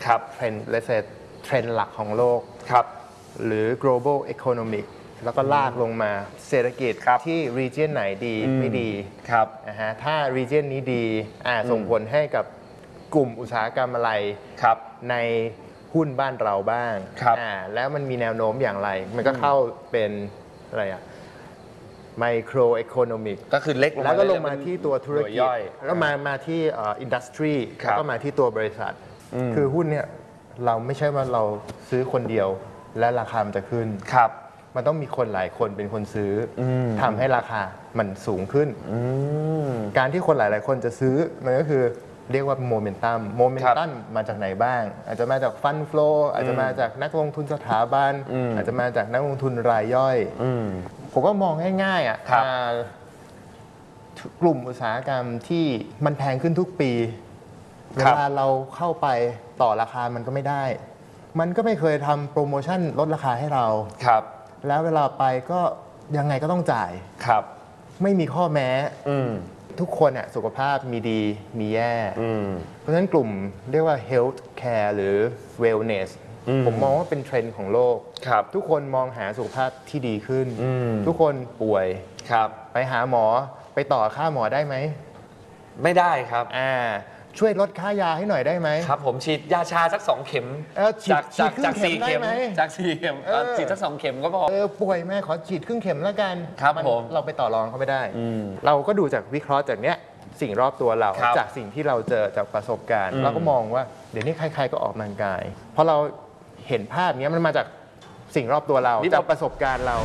เทรนด์เทรนด์หลักของโลกหรือ global economic แล้วก็ลากลงมาเศรษฐกิจที่ region ไหนดีไม่ดีนะฮะถ้า region นี้ดีส่งผลให้กับกลุ่มอุตสาหกรรมอะไรในหุ้นบ้านเราบ้างแล้วมันมีแนวโน้มอย่างไรมันก็เข้าเป็นอะไรอะไมโครเอโคโนมิกก็คือเล็กแล้วก็ลงมาที่ตัวธุรกิจแล้วมาที่อินดัสทรีแล้วก็มาที่ตัวบริษัทคือหุ้นเนี่ยเราไม่ใช่ว่าเราซื้อคนเดียวและราคามันจะขึ้นมันต้องมีคนหลายคนเป็นคนซื้อทำให้ราคามันสูงขึ้นการที่คนหลายๆคนจะซื้อมันก็คือเรียกว่าโมเมนตัมมาจากไหนบ้างอาจจะมาจากฟันโฟลอาจจะมาจากนักลงทุนสถาบันอาจจะมาจากนักลงทุนรายย่อยผมก็มองง่ายๆกลุ่มอุตสาหกรรมที่มันแพงขึ้นทุกปีเวลาเราเข้าไปต่อราคามันก็ไม่ได้มันก็ไม่เคยทำโปรโมชั่นลดราคาให้เราแล้วเวลาไปก็ยังไงก็ต้องจ่ายไม่มีข้อแม้ทุกคนสุขภาพมีดีมีแย่เพราะฉะนั้นกลุ่มเรียกว่า health care หรือ wellness ผมมองว่าเป็นเทรนด์ของโลกทุกคนมองหาสุขภาพที่ดีขึ้นทุกคนป่วยไปหาหมอไปต่อค่าหมอได้ไหมไม่ได้ครับช่วยลดค่ายาให้หน่อยได้ไหมครับผมฉีดยาชาสัก2 เข็มจาก4 เข็มจาก4 เข็มฉีดสัก2 เข็มก็พอป่วยแม่ขอฉีดครึ่งเข็มแล้วกันครับผมเราไปต่อรองเขาไม่ได้เราก็ดูจากวิเคราะห์จากเนี้ยสิ่งรอบตัวเราจากสิ่งที่เราเจอจากประสบการณ์เราก็มองว่าเดี๋ยวนี้ใครๆก็ออกกำลังกายเพราะเราเห็นภาพนี้มันมาจากสิ่งรอบตัวเราจากประสบการณ์เรา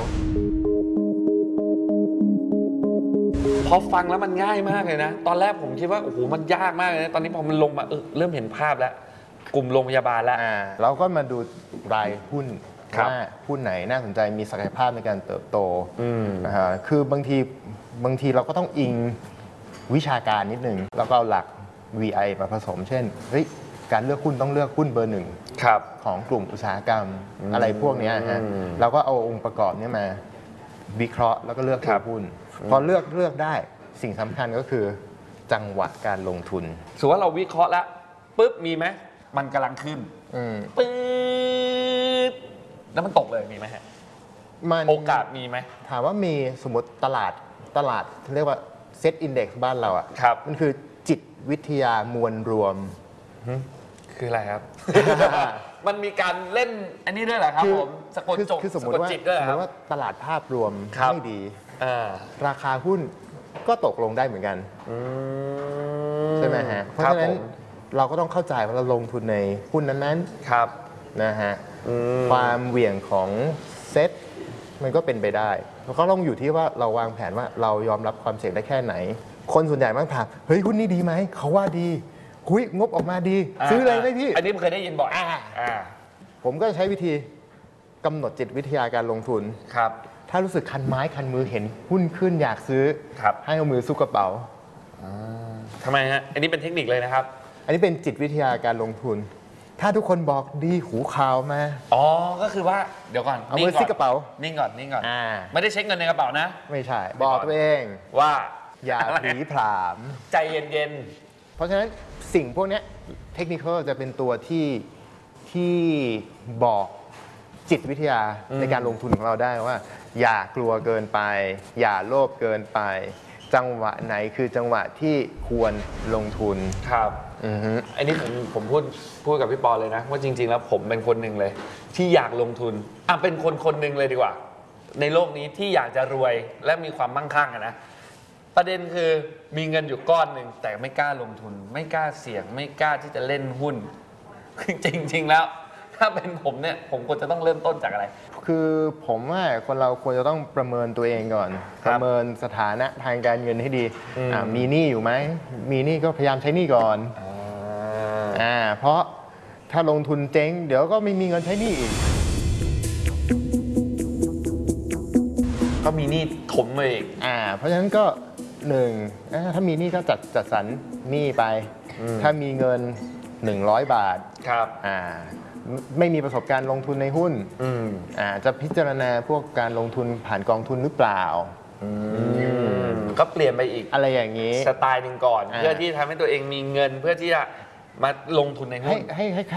พอฟังแล้วมันง่ายมากเลยนะตอนแรกผมคิดว่าโอ้โหมันยากมากเลยนะตอนนี้พอมันลงมาเริ่มเห็นภาพแล้วกลุ่มโรงพยาบาลแล้วเราก็มาดูรายหุ้นว่าหุ้นไหนน่าสนใจมีศักยภาพในการเติบโตนะฮะคือบางทีเราก็ต้องอิงวิชาการนิดนึงแล้วก็เอาหลัก VI มาผสมเช่นการเลือกหุ้นต้องเลือกหุ้นเบอร์1ของกลุ่มอุตสาหกรรมอะไรพวกนี้ฮะเราก็เอาองค์ประกอบนี้มาวิเคราะห์แล้วก็เลือกหุ้นพอเลือกได้สิ่งสำคัญก็คือจังหวะการลงทุนสมมติว่าเราวิเคราะห์แล้วปุ๊บมีไหมมันกำลังขึ้นปึ๊บแล้วมันตกเลยมีไหมฮะโอกาสมีไหมถามว่ามีสมมติตลาดเรียกว่าเซตอินเด็กซ์บ้านเรามันคือจิตวิทยามวลรวมคืออะไรครับ มันมีการเล่นอันนี้ด้วยเหรอครับผมสะกดจบสะกดจิตด้วยเหรอครับว่าตลาดภาพรวมไม่ดีราคาหุ้นก็ตกลงได้เหมือนกันใช่ไหมฮะเพราะฉะนั้นเราก็ต้องเข้าใจว่าเราลงทุนในหุ้นนั้นๆนะฮะความเหวี่ยงของเซ็ตมันก็เป็นไปได้แล้วก็ต้องอยู่ที่ว่าเราวางแผนว่าเรายอมรับความเสี่ยงได้แค่ไหนคนส่วนใหญ่มักถามเฮ้ยหุ้นนี้ดีไหมเขาว่าดีงบออกมาดีซื้อเลยไหมพี่อันนี้ผมเคยได้ยินบ่อยผมก็ใช้วิธีกำหนดจิตวิทยาการลงทุนถ้ารู้สึกคันไม้คันมือเห็นหุ้นขึ้นอยากซื้อให้เอามือซุกกระเป๋าทำไมฮะอันนี้เป็นเทคนิคเลยนะครับอันนี้เป็นจิตวิทยาการลงทุนถ้าทุกคนบอกดีหูข่าวมาก็คือว่าเดี๋ยวก่อนเอามือซิกกระเป๋านิ่งก่อนไม่ได้เช็คเงินในกระเป๋านะไม่ใช่บอกตัวเองว่าอย่าผีผลามใจเย็นๆเพราะฉะนั้นสิ่งพวกนี้เทคนิคจะเป็นตัวที่บอกจิตวิทยาในการลงทุนของเราได้ว่าอย่ากลัวเกินไปอย่าโลภเกินไปจังหวะไหนคือจังหวะที่ควรลงทุนครับอันนี้ผมพูดกับพี่ปอเลยนะว่าจริงๆแล้วผมเป็นคนหนึ่งเลยที่อยากลงทุนเป็นคนหนึ่งเลยดีกว่าในโลกนี้ที่อยากจะรวยและมีความมั่งคั่งนะประเด็นคือมีเงินอยู่ก้อนหนึ่งแต่ไม่กล้าลงทุนไม่กล้าเสี่ยงไม่กล้าที่จะเล่นหุ้นจริงๆแล้วถ้าเป็นผมเนี่ยผมควรจะต้องเริ่มต้นจากอะไรคือผมว่าคนเราควรจะต้องประเมินตัวเองก่อนประเมินสถานะทางการเงินให้ดีมีหนี้อยู่ไหมมีหนี้ก็พยายามใช้หนี้ก่อนเพราะถ้าลงทุนเจ๊งเดี๋ยวก็ไม่มีเงินใช้หนี้อีกก็มีหนี้ถมมาอีกเพราะฉะนั้นก็ถ้ามีหนี้ก็จัดสรรหนี้ไปถ้ามีเงิน100 บาทไม่มีประสบการณ์ลงทุนในหุ้นจะพิจารณาพวกการลงทุนผ่านกองทุนหรือเปล่าก็เปลี่ยนไปอีกอะไรอย่างนี้สไตล์หนึ่งก่อนเพื่อที่ทำให้ตัวเองมีเงินเพื่อที่จะมาลงทุนในหุ้นให้